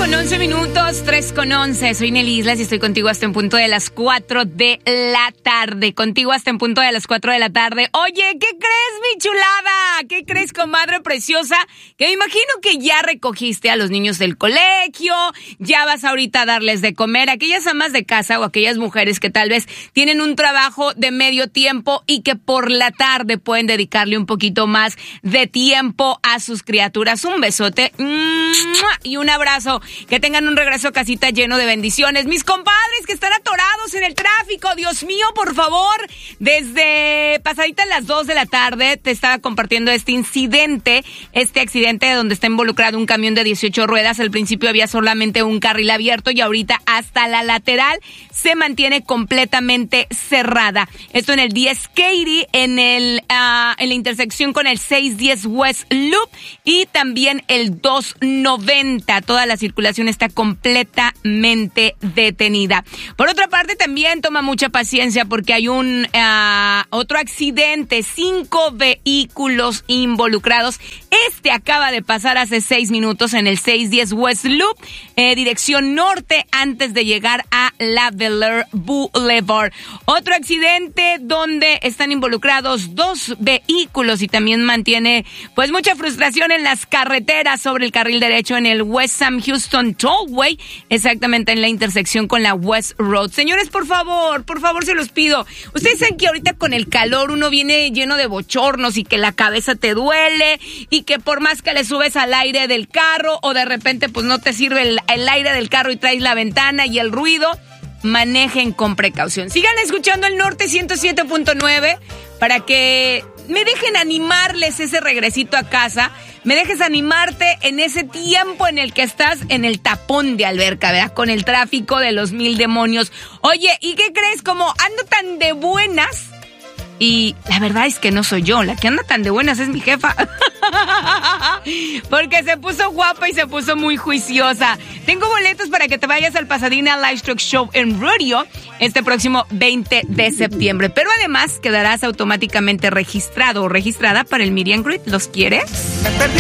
3:11, 3:11. Soy Nelly Islas y estoy contigo hasta en punto de las 4 de la tarde. Contigo hasta en punto de las 4 de la tarde. Oye, ¿qué crees, mi chulada? ¿Qué crees, comadre preciosa? Que me imagino que ya recogiste a los niños del colegio, ya vas ahorita a darles de comer. Aquellas amas de casa o aquellas mujeres que tal vez tienen un trabajo de medio tiempo y que por la tarde pueden dedicarle un poquito más de tiempo a sus criaturas. Un besote y un abrazo. Que tengan un regreso a casita lleno de bendiciones. Mis compadres que están atorados en el tráfico, Dios mío, por favor. Desde pasadita las 2 de la tarde te estaba compartiendo este accidente donde está involucrado un camión de 18 ruedas. Al principio había solamente un carril abierto y ahorita hasta la lateral se mantiene completamente cerrada. Esto en el 10 Katy, en la intersección con el 610 West Loop y también el 290. Toda la circulación está completamente detenida. Por otra parte, también toma mucha paciencia porque hay un otro accidente, 5 vehículos involucrados. Este acaba de pasar hace 6 minutos en el 610 West Loop, dirección norte, antes de llegar a la Bel-Air Boulevard. Otro accidente donde están involucrados 2 vehículos y también mantiene pues mucha frustración en las carreteras sobre el carril derecho en el West Sam Houston Tollway, exactamente en la intersección con la West Road. Señores, por favor se los pido. Ustedes saben que ahorita con el calor uno viene lleno de bochornos y que la cabeza te duele y que por más que le subes al aire del carro o de repente pues no te sirve el aire del carro y traes la ventana y el ruido, manejen con precaución. Sigan escuchando el Norte 107.9 para que me dejen animarles ese regresito a casa. Me dejes animarte en ese tiempo en el que estás en el tapón de alberca, ¿verdad? Con el tráfico de los 1000 demonios. Oye, ¿y qué crees? Como ando tan de buenas, y la verdad es que no soy yo, la que anda tan de buenas es mi jefa. Porque se puso guapa y se puso muy juiciosa. Tengo boletos para que te vayas al Pasadena Livestock Show en Rodeo este próximo 20 de septiembre. Pero además quedarás automáticamente registrado o registrada para el Meet and Greet. ¿Los quieres? Me perdí